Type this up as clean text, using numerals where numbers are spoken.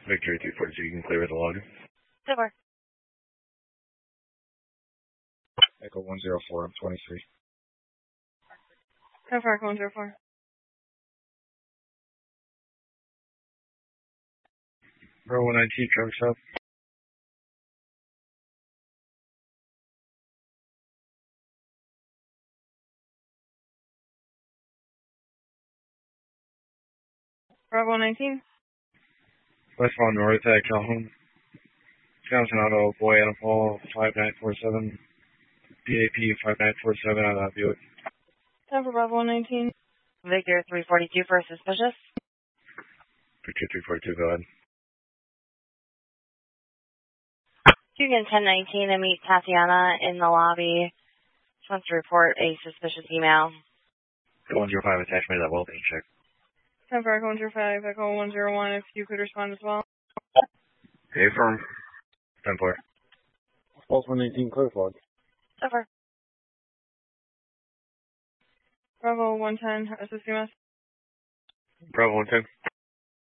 Victory 242, you can clear the log. Over. Echo 104, I'm 23. Cover Echo 104. Bravo 119, truck south. Bravo 19. Westbound north at Calhoun. Wisconsin Auto, Boy Adam Paul, 5947. BAP 5947 on that Buick. Cover Bravo 19. Victor 342 for suspicious. Victor 342, go ahead. Dugan 1019 to meet Tatiana in the lobby. Just wants to report a suspicious email. Echo 105, attach me to that well-being check. Cover Echo 105, Echo 101 if you could respond as well. Hey, firm. 10-4. Pulse 118, clear fog. Over. Bravo 110, SSCMS. Bravo 110.